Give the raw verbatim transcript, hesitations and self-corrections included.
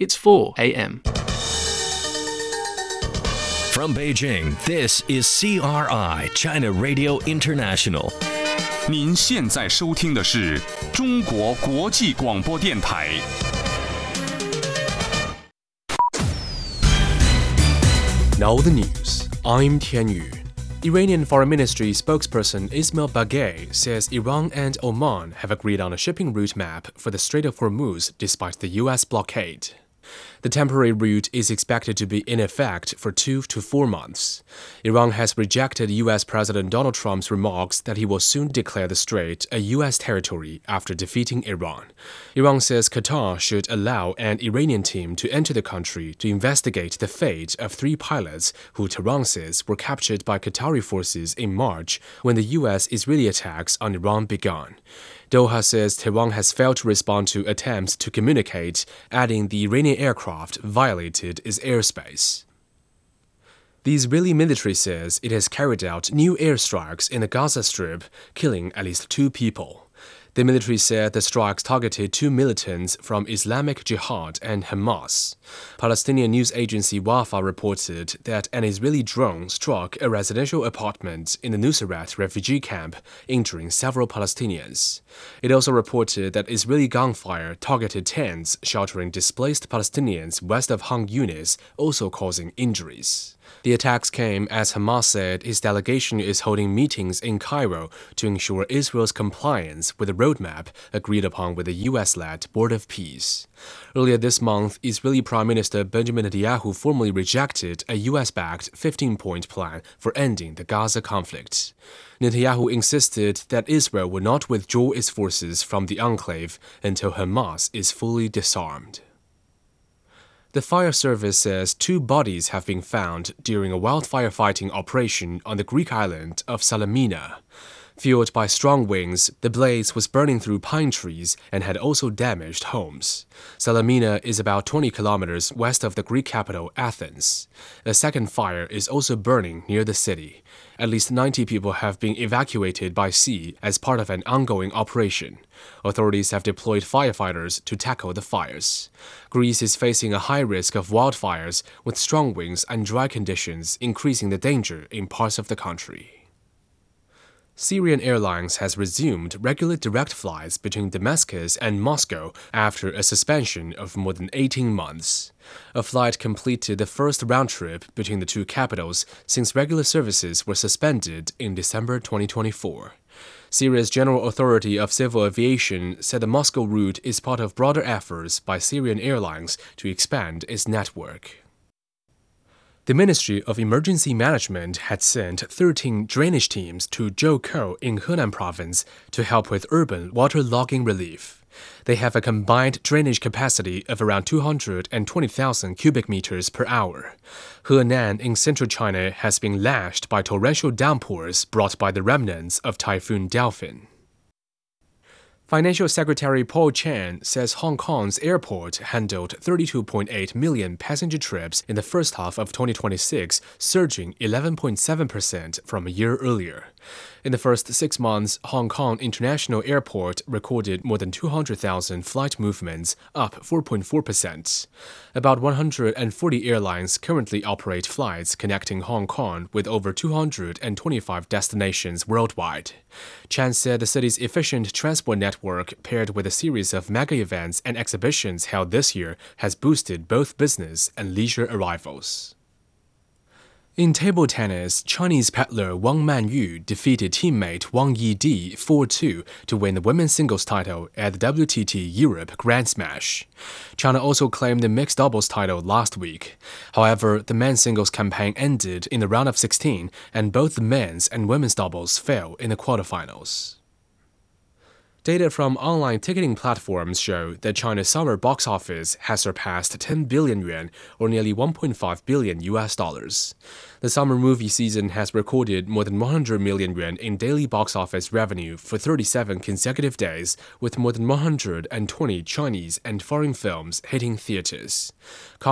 It's four a m From Beijing, this is C R I, China Radio International. 您现在收听的是中国国际广播电台。 Now the news. I'm Tian Yu. Iranian Foreign Ministry spokesperson Ismail Baghei says Iran and Oman have agreed on a shipping route map for the Strait of Hormuz despite the U S blockade. The temporary route is expected to be in effect for two to four months. Iran has rejected U S President Donald Trump's remarks that he will soon declare the strait a U S territory after defeating Iran. Iran says Qatar should allow an Iranian team to enter the country to investigate the fate of three pilots who Tehran says were captured by Qatari forces in March when the U S-Israeli attacks on Iran began. Doha says Tehran has failed to respond to attempts to communicate, adding the Iranian aircraft violated its airspace. The Israeli military says it has carried out new airstrikes in the Gaza Strip, killing at least two people. The military said the strikes targeted two militants from Islamic Jihad and Hamas. Palestinian news agency Wafa reported that an Israeli drone struck a residential apartment in the Nuseirat refugee camp, injuring several Palestinians. It also reported that Israeli gunfire targeted tents sheltering displaced Palestinians west of Han Yunis, also causing injuries. The attacks came as Hamas said its delegation is holding meetings in Cairo to ensure Israel's compliance with the roadmap agreed upon with the U S-led Board of Peace. Earlier this month, Israeli Prime Minister Benjamin Netanyahu formally rejected a U S-backed fifteen-point plan for ending the Gaza conflict. Netanyahu insisted that Israel will not withdraw its forces from the enclave until Hamas is fully disarmed. The fire service says two bodies have been found during a wildfire fighting operation on the Greek island of Salamina. Fueled by strong winds, the blaze was burning through pine trees and had also damaged homes. Salamina is about twenty kilometers west of the Greek capital, Athens. A second fire is also burning near the city. At least ninety people have been evacuated by sea as part of an ongoing operation. Authorities have deployed firefighters to tackle the fires. Greece is facing a high risk of wildfires, with strong winds and dry conditions increasing the danger in parts of the country. Syrian Airlines has resumed regular direct flights between Damascus and Moscow after a suspension of more than eighteen months. A flight completed the first round trip between the two capitals since regular services were suspended in December twenty twenty-four. Syria's General Authority of Civil Aviation said the Moscow route is part of broader efforts by Syrian Airlines to expand its network. The Ministry of Emergency Management had sent thirteen drainage teams to Zhoukou in Henan province to help with urban waterlogging relief. They have a combined drainage capacity of around two hundred twenty thousand cubic meters per hour. Henan in central China has been lashed by torrential downpours brought by the remnants of Typhoon Delphin. Financial Secretary Paul Chan says Hong Kong's airport handled thirty-two point eight million passenger trips in the first half of twenty twenty-six, surging eleven point seven percent from a year earlier. In the first six months, Hong Kong International Airport recorded more than two hundred thousand flight movements, up four point four percent. About one hundred forty airlines currently operate flights connecting Hong Kong with over two hundred twenty-five destinations worldwide. Chan said the city's efficient transport network, paired with a series of mega events and exhibitions held this year, has boosted both business and leisure arrivals. In table tennis, Chinese paddler Wang Manyu defeated teammate Wang Yidi four two to win the women's singles title at the W T T Europe Grand Smash. China also claimed the mixed doubles title last week. However, the men's singles campaign ended in the round of sixteen, and both the men's and women's doubles fell in the quarterfinals. Data from online ticketing platforms show that China's summer box office has surpassed ten billion yuan, or nearly one point five billion U S dollars. The summer movie season has recorded more than one hundred million yuan in daily box office revenue for thirty-seven consecutive days, with more than one hundred twenty Chinese and foreign films hitting theaters.